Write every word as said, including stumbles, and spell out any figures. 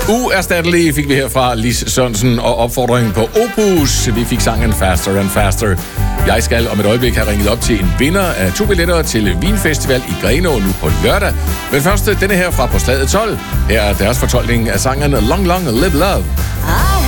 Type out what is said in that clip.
Uerstattelige fik vi her fra Lis Sørensen og opfordringen på Opus. Vi fik sangen Faster and Faster. Jeg skal om et øjeblik have ringet op til en vinder af to billetter til Vinfestival i Grenaa nu på lørdag. Men først denne her fra På Slaget tolv. Her er deres fortolkning af sangen Long Long Live Love.